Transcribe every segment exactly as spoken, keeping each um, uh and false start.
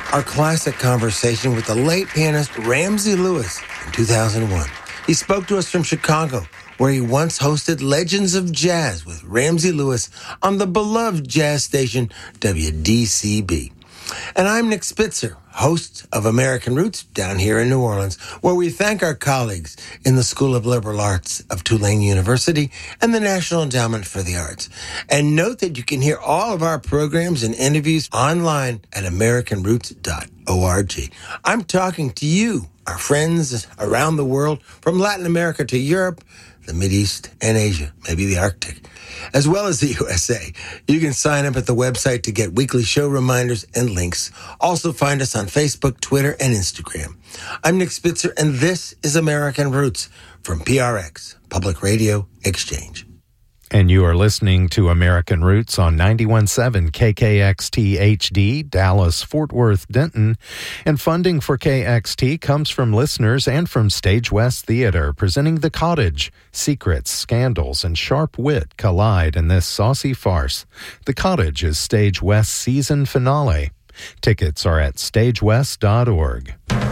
our classic conversation with the late pianist Ramsey Lewis in two thousand one. He spoke to us from Chicago, where he once hosted Legends of Jazz with Ramsey Lewis on the beloved jazz station W D C B. And I'm Nick Spitzer, host of American Roots down here in New Orleans, where we thank our colleagues in the School of Liberal Arts of Tulane University and the National Endowment for the Arts. And note that you can hear all of our programs and interviews online at american roots dot org. I'm talking to you, our friends around the world, from Latin America to Europe, the Mideast, and Asia, maybe the Arctic, as well as the U S A. You can sign up at the website to get weekly show reminders and links. Also find us on Facebook, Twitter, and Instagram. I'm Nick Spitzer, and this is American Roots from P R X, Public Radio Exchange. And you are listening to American Roots on ninety-one point seven K K X T H D, Dallas, Fort Worth, Denton. And funding for K X T comes from listeners and from Stage West Theater, presenting The Cottage. Secrets, scandals, and sharp wit collide in this saucy farce. The Cottage is Stage West's season finale. Tickets are at stage west dot org.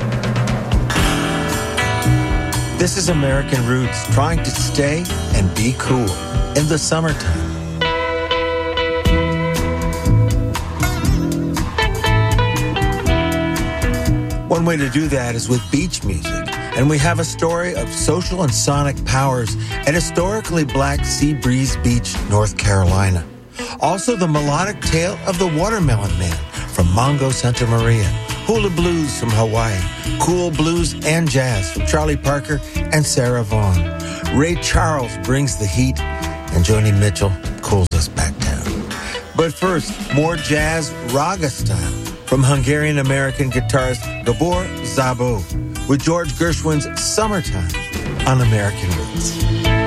This is American Roots, trying to stay and be cool in the summertime. One way to do that is with beach music, and we have a story of social and sonic powers at historically black Sea Breeze Beach, North Carolina. Also, the melodic tale of the Watermelon Man from Mongo Santa Maria, hula blues from Hawaii, cool blues and jazz from Charlie Parker and Sarah Vaughan. Ray Charles brings the heat, and Joni Mitchell cools us back down. But first, more jazz raga style from Hungarian-American guitarist Gabor Szabo with George Gershwin's Summertime on American Roots.